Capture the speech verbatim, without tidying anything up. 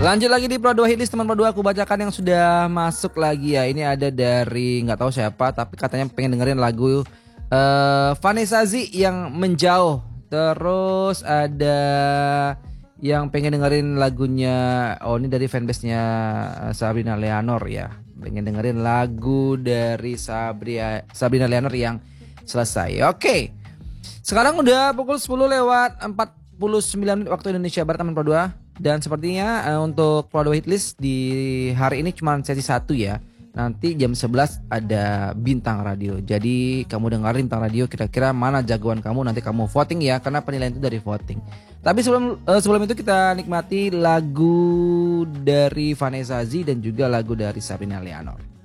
Lanjut lagi di Pro dua Hitlist teman Pro dua, aku bacakan yang sudah masuk lagi ya. Ini ada dari nggak tahu siapa tapi katanya pengen dengerin lagu uh, Vanessa Z yang Menjauh. Terus ada yang pengen dengerin lagunya, oh ini dari fanbase-nya Sabrina Leonor ya. Pengen dengerin lagu dari Sabria, Sabrina Leonor yang Selesai. Oke. Sekarang udah pukul sepuluh lewat empat puluh sembilan menit waktu Indonesia Barat teman Pro dua. Dan sepertinya uh, untuk Pro dua Hitlist di hari ini cuma sesi satu ya. Nanti jam sebelas ada Bintang Radio. Jadi kamu dengerin Bintang Radio, kira-kira mana jagoan kamu, nanti kamu voting ya, karena penilaian itu dari voting. Tapi sebelum uh, sebelum itu kita nikmati lagu dari Vanessa Z dan juga lagu dari Sabrina Leonor.